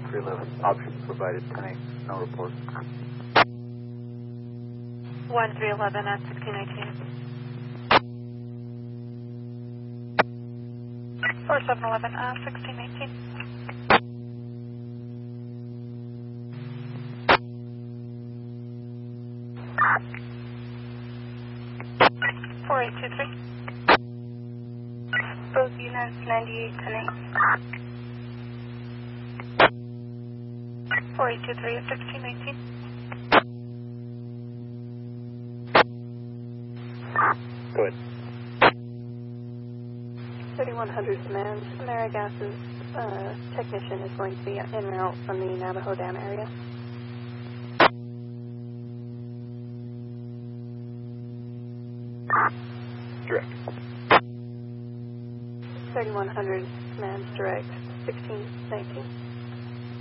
1311. Options provided, 10-8. No report. 1311 at 1619. 4711 at 1619. 4823. Both units, 98, 10-8. 4823 at 1619. Go ahead. 3100 command. AmeriGas's technician is going to be en route from the Navajo Dam area. Direct. 3100 command direct 1619.